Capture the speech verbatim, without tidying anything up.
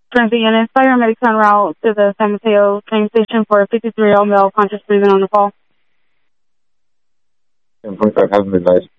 Transit unit, paramedics en route to the San Mateo train station for a fifty-three-year-old male conscious breathing on the call. ten forty-five, have them advised.